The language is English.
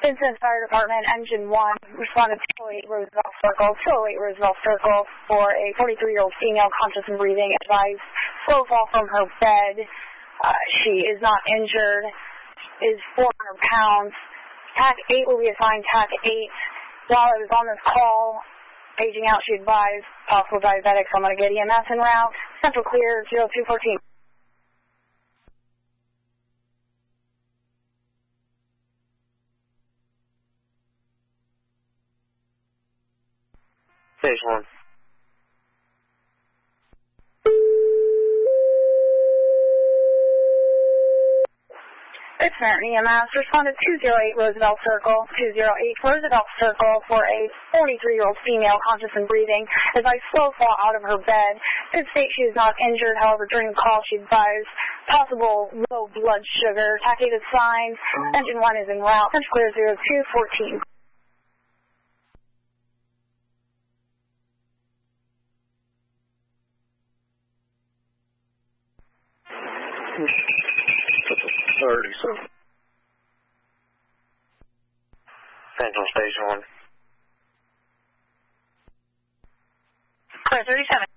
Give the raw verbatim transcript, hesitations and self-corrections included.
Vincent Fire Department, Engine one, responded to two oh eight Roosevelt Circle, two oh eight Roosevelt Circle for a forty-three-year-old female conscious and breathing, advised slow fall from her bed. Uh, she is not injured, is four hundred pounds. T A C eight will be assigned T A C eight. While I was on this call, paging out, she advised possible diabetics. I'm going to get E M S en route. Central clear, zero two fourteen. Stage one. Good Samaritan E M S responded to two oh eight Roosevelt Circle, two oh eight Roosevelt Circle for a forty-three-year-old female conscious and breathing as I slow fall out of her bed. Did state she is not injured, however, during the call she advised possible low blood sugar. T A C eight is signed. Engine one is en route. Central clear zero two fourteen. thirty, so. Central Station one. Clear thirty-seven.